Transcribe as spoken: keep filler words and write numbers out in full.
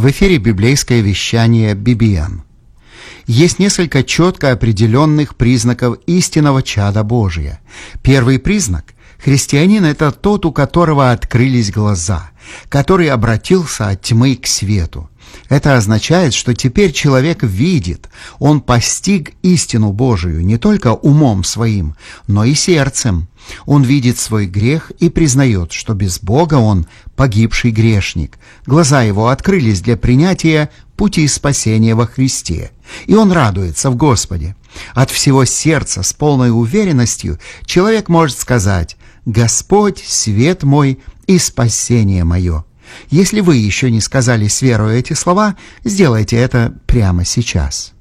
В эфире библейское вещание би би эм. Есть несколько четко определенных признаков истинного чада Божия. Первый признак – христианин – это тот, у которого открылись глаза, который обратился от тьмы к свету. Это означает, что теперь человек видит, он постиг истину Божию не только умом своим, но и сердцем. Он видит свой грех и признает, что без Бога он погибший грешник. Глаза его открылись для принятия пути спасения во Христе, и он радуется в Господе. От всего сердца с полной уверенностью человек может сказать: «Господь — свет мой и спасение мое». Если вы еще не сказали с верой эти слова, сделайте это прямо сейчас.